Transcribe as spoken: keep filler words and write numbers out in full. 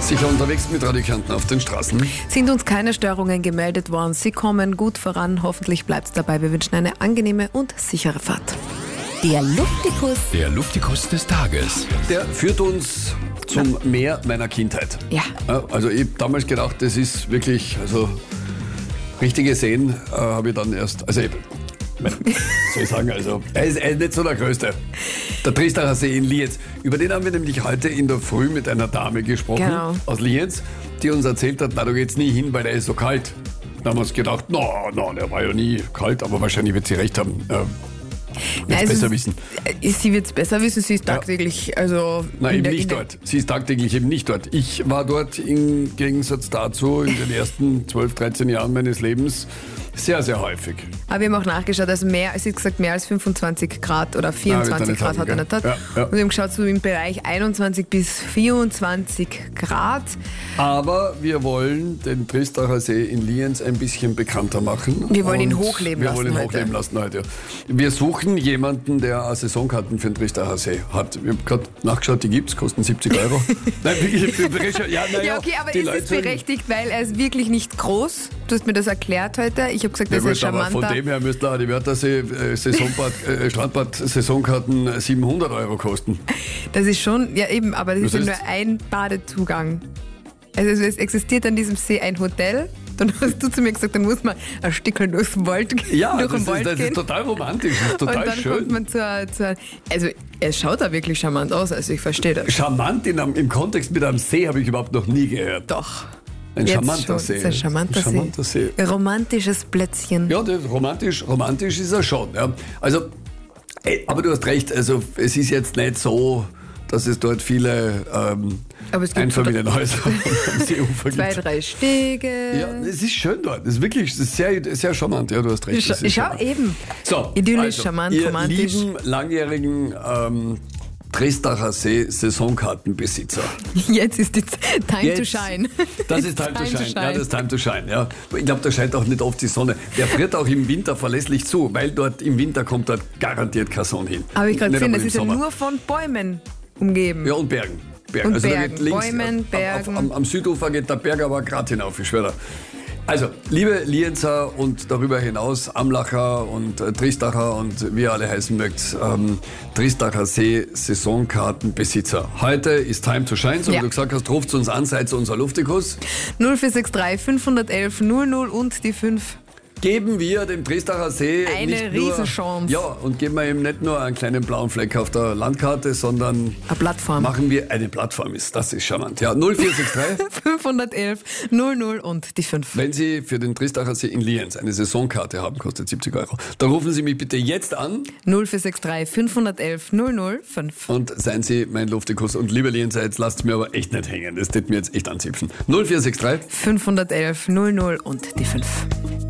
Sicher unterwegs mit Radio Kärnten auf den Straßen. Sind uns keine Störungen gemeldet worden. Sie kommen gut voran. Hoffentlich bleibt es dabei. Wir wünschen eine angenehme und sichere Fahrt. Der Luftikus. Der Luftikus des Tages. Der führt uns zum Meer meiner Kindheit. Ja. Ja, also ich habe damals gedacht, das ist wirklich, also richtige Seen äh, habe ich dann erst, also ich, mein, soll ich sagen, also er ist, er ist nicht so der Größte. Der Tristacher See in Lienz. Über den haben wir nämlich heute in der Früh mit einer Dame gesprochen, Genau. aus Lienz, die uns erzählt hat, na, du geht's nie hin, weil der ist so kalt. Da haben wir uns gedacht, na, na, der war ja nie kalt, aber wahrscheinlich wird sie recht haben. Äh, Nein, Jetzt es besser ist- wissen. äh, Sie wird es besser wissen. Sie ist Ja. tagtäglich, also... Nein, in eben der- nicht in der- dort. Sie ist tagtäglich eben nicht dort. Ich war dort im Gegensatz dazu in den ersten zwölf, dreizehn Jahren meines Lebens sehr, sehr häufig. Aber wir haben auch nachgeschaut, also mehr, sie hat gesagt, mehr als fünfundzwanzig Grad oder vierundzwanzig nicht Grad haben, hat er gell? nicht dort. Ja, ja. Und wir haben geschaut, so im Bereich einundzwanzig bis vierundzwanzig Grad. Aber wir wollen den Tristacher See in Lienz ein bisschen bekannter machen. Wir wollen ihn Und hochleben wir lassen wollen ihn heute. hochleben lassen heute. Wir suchen jemanden, der eine Saisonkarten für den Tristacher See hat. Wir haben gerade nachgeschaut, die gibt's, kosten siebzig Euro. Nein, wirklich, für Berecher- ja, na Ja, okay, aber die ist Leute es sagen- berechtigt, weil er ist wirklich nicht groß? Du hast mir das erklärt heute. Ich habe gesagt, Ja das ist gut, aber charmanter. von dem her müsste auch die Wörthersee äh, Saisonbad, äh, Strandbad Saisonkarten siebenhundert Euro kosten. Das ist schon, ja eben, aber das Was ist ja ist? nur ein Badezugang. Also es existiert an diesem See ein Hotel. Dann hast du zu mir gesagt, dann muss man ein Stückchen durchs Wald, Ja, durch das, den Wald ist, das gehen. ist total romantisch, das ist und total dann schön. kommt man zur, zur... Also es schaut da wirklich charmant aus, also ich verstehe das. Charmant in einem, im Kontext mit einem See habe ich überhaupt noch nie gehört. Doch. Ein Jetzt charmanter schon. See. Das ist ein charmanter, Ein charmanter See. See. Romantisches Plätzchen. Ja, das romantisch, romantisch ist er schon. Ja. Also, ey, aber du hast recht, also es ist jetzt nicht so, dass es dort viele ähm, Aber es gibt Einfamilienhäuser am Seeufer Zwei, gibt. drei Stege. Ja, es ist schön dort. Es ist wirklich es ist sehr, sehr charmant. Ja, du hast recht. Ich, es ist schau charmant. eben. So, Idyllisch, also, charmant, ihr romantisch. lieben, langjährigen ähm, Tristacher See Saisonkartenbesitzer. Jetzt ist die Z- Time to Jetzt- shine. Das It's ist time, to shine. Ja, das ist time to shine. Ja. Ich glaube, da scheint auch nicht oft die Sonne. Der friert auch im Winter verlässlich zu, weil dort im Winter kommt dort garantiert keine Sonne hin. Habe ich gerade Nicht gesehen, einmal das im ist ja Sommer. nur von Bäumen umgeben. Ja, und Bergen. Bergen. Und also da Bergen. geht links, Bäumen, auf- Bergen. Auf, am, am Südufer geht der Berg aber gerade hinauf, ich schwöre. Also, liebe Lienzer und darüber hinaus Amlacher und äh, Tristacher und wie ihr alle heißen mögt, ähm, Tristacher See Saisonkartenbesitzer. Heute ist Time to Shine, so wie Ja. du gesagt hast, ruft uns an, seid unser Luftikus. null vier sechs drei fünf eins eins null null und die fünf. Geben wir dem Tristacher See Eine nicht nur, Riesenchance. Ja, und geben wir ihm nicht nur einen kleinen blauen Fleck auf der Landkarte, sondern Eine Plattform. machen wir eine Plattform. Ist. Das ist charmant. Ja, null vier sechs drei. fünf eins eins null null und die fünf. Wenn Sie für den Tristacher See in Lienz eine Saisonkarte haben, kostet siebzig Euro. Dann rufen Sie mich bitte jetzt an null vier sechs drei fünf eins eins null null fünf. und seien Sie mein Luftikus. Und liebe Lienzer, jetzt lasst mir aber echt nicht hängen. Das tut mir jetzt echt anzipfen. null vier sechs drei. fünf eins eins null null und die fünf.